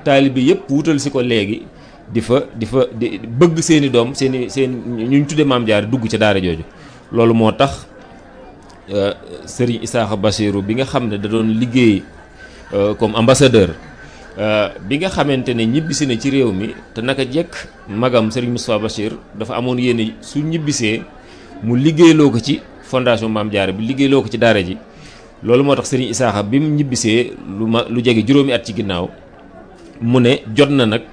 taalibe yëpp wutal si ko léegi di bëgg seeni doom seen ñu tudde Maam Jaara dugg ca daara jooju. loolu moo tax Serigne Isaaxa Bassirou bi nga xam ne da doon liggéey comme ambassadeur bi nga xamante ne ñibbisi na ci réew mi te naka jekk magam Serigne Moustapha Bachir dafa amoon yéene su ñibbisee mu liggéeyloo ko ci fondation Maam Jaara bi liggéeyloo ko ci daara ji. loolu moo tax Serigne Isaaxa bi mu ñibbisee lu jege juróomi at ci ginnaaw mu ne jot na nag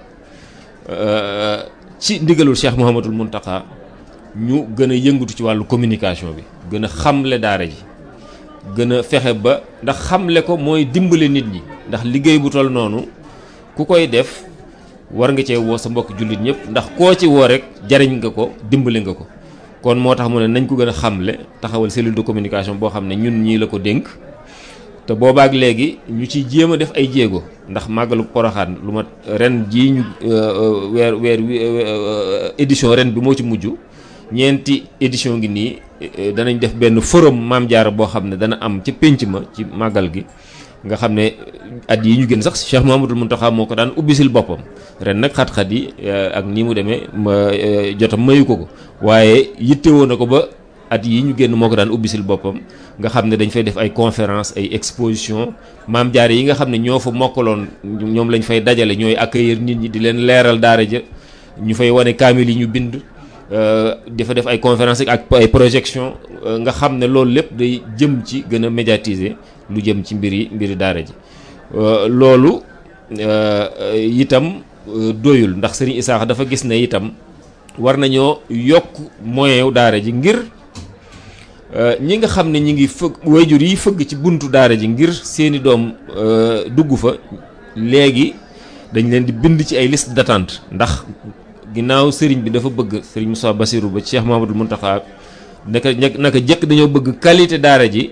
ci ndigalul Cheikh Mouhamadul Mountakha ñu gën a yëngatu ci wàllu communication bi gën a xamle daara ji gën a fexe ba ndax xamle ko mooy dimbale nit ñi ndax liggéey bu toll noonu ku koy def war nga cee woo sa mbokk jullit ñëpp ndax koo ci woo rek jariñ nga ko dimbale nga ko. kon moo tax mu ne nañ ko gën a xamle taxawal cellule de communication boo xam ne ñun ñii la ko dénk te boobaak léegi ñu ciy jéem a def ay jéego ndax màggalu Poroxaan lu ma ren jii ñu weer édition ren bi moo ci mujj ñeenti édition ngi nii danañ def benn forum Maam Jaara boo xam ne dana am ca pénc ma ci màggal gi nga xam ne at yi ñu gën sax Cheikh Mouhamadoul Mountakha moo ko daan ubbisil boppam ren nag xat-xat yi ak ni mu demee jotam mayu ko waaye yittewoo na ko ba at yi ñu génn moo ko daan ubbisil boppam nga xam ne dañ fay def ay conférence ay exposition Maam Jaara yi nga xam ne ñoo fa mokkaloon ñoom lañ fay dajale ñooy accueillir nit ñi di leen leeral daara ja ñu fay wane kaamil yi ñu bind dafa def ay conférence ak ay projection nga xam ne loolu lépp day jëm ci gën a médiatiser lu jëm ci mbiri daara ji loolu itam doyul ndax Serigne Isaaxa dafa gis ne itam war nañoo yokk moyen daara ji ngir ñi nga xam ne ñi ngi wayjur yi fëgg ci buntu daara ji ngir seeni doom dugg fa léegi dañ leen di bind ci ay liste d'attente ndax ginnaaw sëriñ bi dafa bëgg Serigne Moustapha Bassirou ba Cheikh Mouhamadoul Mountakha naka jëkk dañoo bëgg qualité daara ji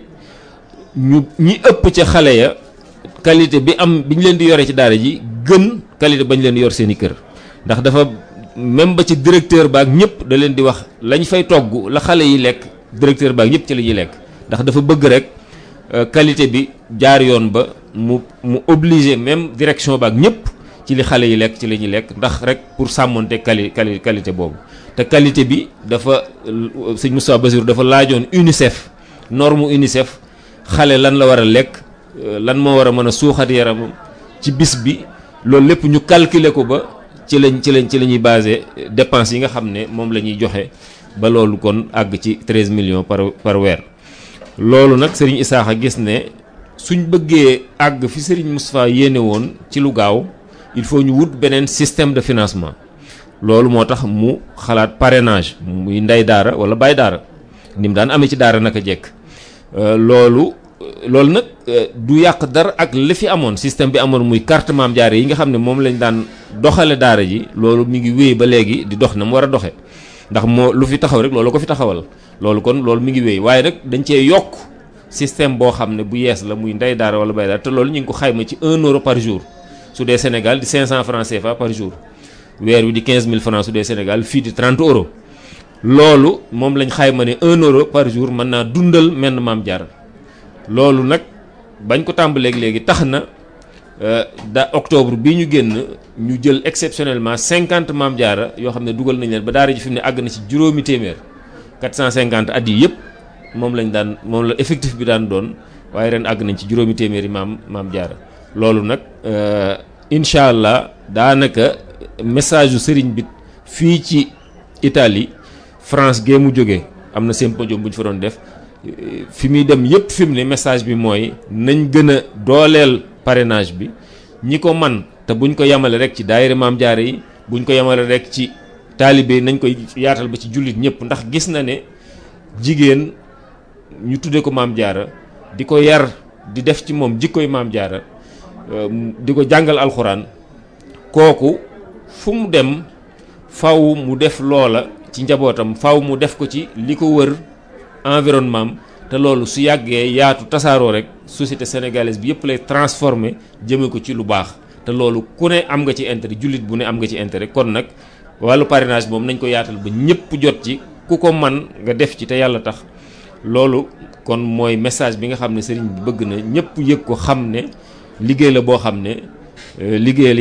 ñi ëpp ca xale ya qualité bi ñu leen di yore ci daara ji gën qualité bañ leen yor seeni kër ndax dafa même ba ci directeur baak ñëpp da leen di wax lañ fay togg la xale yi lekk directeur baak ñëpp ci la ñuy lekk ndax dafa bëgg rek qualité bi jaar yoon ba mu obligé même direction baak ñëpp ci li xale yi lekk ci la ñuy lekk ndax rek pour sàmmonte qualité boobu te qualité bi dafa sëñ Moustapha Bassirou dafa laajoon UNICEF norme UNICEF xale lan la war a lekk lan moo war a mën a suuxat yaramam ci bis bi loolu lépp ñu calculer ko ba ci la ñuy basé dépenses yi nga xam ne moom la ñuy joxe ba loolu kon àgg ci 13 millions par weer. loolu nag Serigne Isaaxa gis ne suñ bëggee àgg fi Serigne Moustapha yéene woon ci lu gaaw il faut ñu wut beneen système de financement loolu moo tax mu xalaat parrainage muy ndey daara wala baay daara ni mu daan amee ci daara naka jekk loolu nag du yàq dara ak li fi amoon système bi amoon muy carte Maam Jaara yi nga xam ne moom lañ daan doxale daara ji loolu mi ngi wéy ba léegi di dox na mu war a doxe ndax moo lu fi taxaw rek loolu ko fi taxawal loolu mi ngi wéy waaye nag dañ cee yokk système boo xam ne bu yees la muy ndey daara wala baay daara te loolu ñu ngi ko xayma ci 1 euro par jour su dee Sénégal di 500 francs CFA par jour weer wi di 15000 francs su dee Sénégal fii di 30 euros loolu moom lañ xayma ne 1 euro par jour mën naa dundal menn Maam Jaara loolu nag bañ ko tàmbaleeg léegi tax na octobre bii ñu génn ñu jël exceptionnellement 50 Maam Jaara yoo xam ne dugal nañ leen ba daara ji fi mu ne àgg na ci juróomi téeméer 450 at yi yëpp moom la effectif bi daan doon waaye ren àgg nañ ci juróomi téeméeri Maam Jaara loolu nag incha allah daanaka message yu sëriñ bi fii ci Italie France gee mu jógee am na symposium bu ñu fa doon def fi muy dem yëpp fi mu ne message bi mooy nañ gën a dooleel parrainage bi ñi ko man te buñ ko yemale rek ci daayira Maam Jaara yi buñ ko yemale rek ci taalibe nañ koy yaatal ba ci jullit ñëpp ndax gis na ne jigéen ñu tudde ko Maam Jaara di ko yar di def ci moom jikkoy Maam Jaara di ko jàngal alxuraan kooku fu mu dem faw mu def loola ci njabootam faw mu def ko ci li ko wër environnement te loolu su yàggee yaatu tasaaroo rek société sénégalaise bi yëpp lay transformer jëme ko ci lu baax te loolu ku ne am nga ci intérêt jullit bu ne am nga ci intérêt kon nag wàllu parrainage moom nañ ko yaatal ba ñëpp jot ci ku ko man nga def ci te yàlla tax loolu kon mooy message bi nga xam ne sëriñ bi bëgg na ñëpp yëg ko xam ne liggéey la boo xam ne liggéeyal